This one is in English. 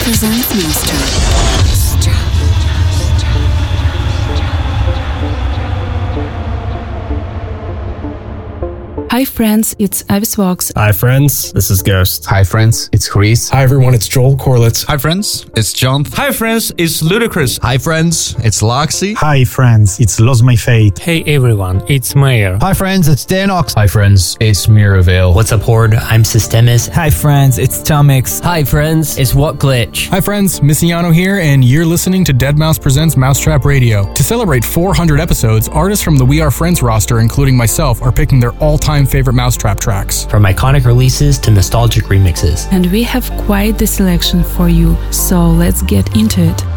presents Mousetrap. Hi friends, it's Avisvox. Hi friends, this is Ghost. Hi friends, it's Chris. Hi everyone, it's Joel Corlett. Hi friends, it's John. Hi friends, it's Ludacris. Hi friends, it's Loxy. Hi friends, it's Lost My Fate. Hey everyone, it's Mayer. Hi friends, it's Danox. Hi friends, it's Miravale. What's up Horde, I'm Systemis. Hi friends, it's Tomix. Hi friends, it's What Glitch. Hi friends, Missiano here, and you're listening to Deadmau5 Presents Mousetrap Radio. To celebrate 400 episodes, artists from the We Are Friends roster, including myself, are picking their all-time favorite Mousetrap tracks. From iconic releases to nostalgic remixes. And we have quite the selection for you, so let's get into it.